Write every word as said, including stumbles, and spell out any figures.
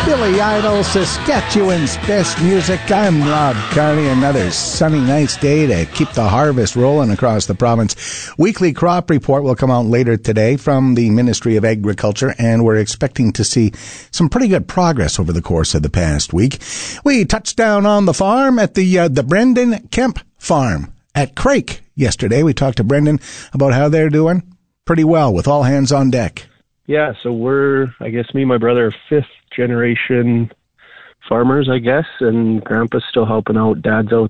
Billy Idol, Saskatchewan's best music. I'm Rob Carney. Another sunny, nice day to keep the harvest rolling across the province. Weekly crop report will come out later today from the Ministry of Agriculture, and we're expecting to see some pretty good progress over the course of the past week. We touched down on the farm at the uh, the Brendan Kemp farm at Crake yesterday. We talked to Brendan about how they're doing. Pretty well, with all hands on deck. Yeah, so we're, I guess me and my brother are fifth generation farmers, I guess, and Grandpa's still helping out. Dad's out